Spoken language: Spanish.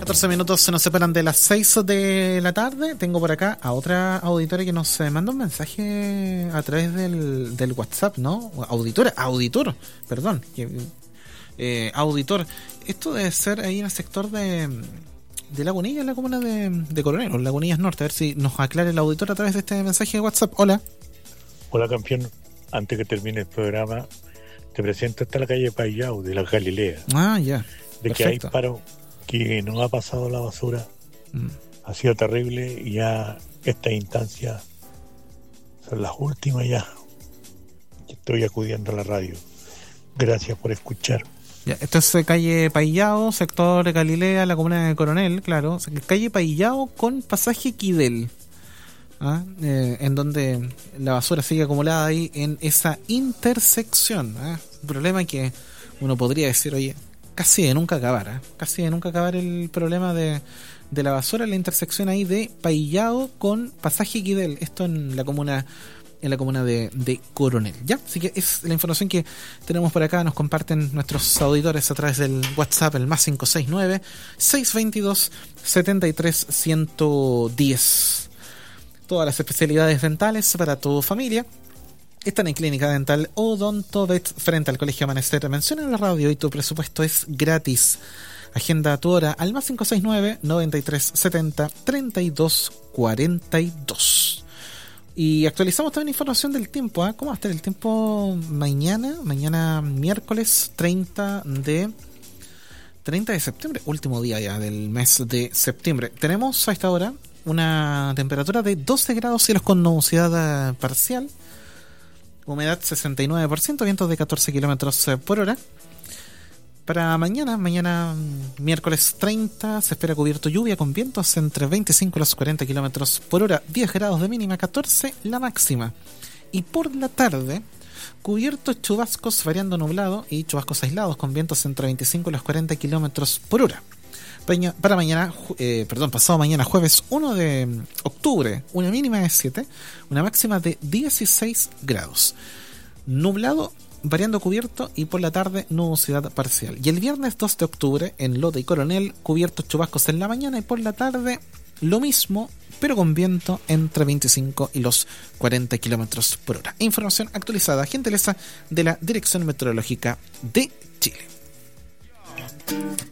14 minutos se nos separan de las 6 de la tarde. Tengo por acá a otra auditora que nos manda un mensaje a través del WhatsApp, ¿no? Auditor, perdón. Auditor. Esto debe ser ahí en el sector de Lagunillas, en la comuna de Coronel, o Lagunillas Norte. A ver si nos aclara el auditor a través de este mensaje de WhatsApp. Hola. Hola, campeón. Antes que termine el programa, te presento hasta la calle Payao de la Galilea. Ah, ya. De perfecto. Que hay paro, que no ha pasado la basura. Ha sido terrible y ya estas instancias son las últimas ya. Estoy acudiendo a la radio. Gracias por escuchar. Ya, esto es calle Payao, sector Galilea, la comuna de Coronel, claro. Calle Payao con pasaje Quidel. En donde la basura sigue acumulada ahí en esa intersección. Un problema que uno podría decir, oye, casi de nunca acabar. Casi de nunca acabar el problema de la basura en la intersección ahí de Payao con pasaje Quidel. Esto en la comuna de Coronel. ¿Ya? Así que es la información que tenemos por acá. Nos comparten nuestros auditores a través del WhatsApp, el más 569-622-73110. Todas las especialidades dentales para tu familia están en Clínica Dental Odontovet frente al Colegio Amanecer. Menciona en la radio y tu presupuesto es gratis. Agenda tu hora al más 569-9370-3242. Y actualizamos también información del tiempo. ¿Cómo va a estar el tiempo mañana miércoles 30 de septiembre, último día ya del mes de septiembre? Tenemos a esta hora una temperatura de 12 grados, cielos con nubosidad parcial, humedad 69%, vientos de 14 kilómetros por hora. Para mañana miércoles 30, se espera cubierto lluvia con vientos entre 25 y los 40 kilómetros por hora, 10 grados de mínima, 14 la máxima. Y por la tarde, cubiertos, chubascos variando nublado y chubascos aislados con vientos entre 25 y los 40 kilómetros por hora. Para pasado mañana jueves 1 de octubre, una mínima de 7, una máxima de 16 grados. Nublado, variando cubierto y por la tarde nubosidad parcial. Y el viernes 2 de octubre en Lota y Coronel, cubiertos, chubascos en la mañana y por la tarde lo mismo, pero con viento entre 25 y los 40 kilómetros por hora. Información actualizada, gentileza de la Dirección Meteorológica de Chile.